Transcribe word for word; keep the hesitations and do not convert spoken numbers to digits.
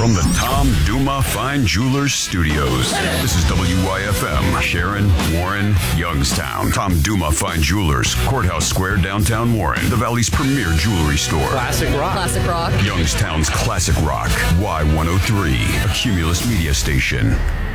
From the Tom Duma Fine Jewelers Studios, this is W Y F M, Sharon, Warren, Youngstown. Tom Duma Fine Jewelers, Courthouse Square, downtown Warren, the Valley's premier jewelry store. Classic rock. Classic rock. Youngstown's classic rock, Y one oh three, a Cumulus media station.